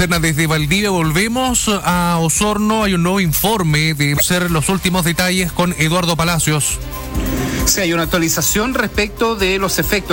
Serna, desde Valdivia volvemos a Osorno. Hay un nuevo informe de ser los últimos detalles con Eduardo Palacios. Sí, hay una actualización respecto de los efectos